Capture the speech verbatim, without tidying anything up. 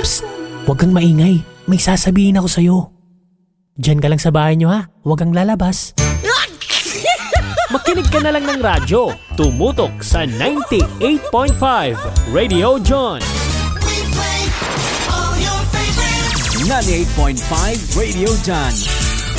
Psst! Huwag kang maingay. May sasabihin ako sa'yo. Diyan ka lang sa bahay nyo ha. Huwag kang lalabas. Makinig ka na lang ng radyo. Tumutok sa ninety-eight point five Radio John. ninety-eight point five Radio John.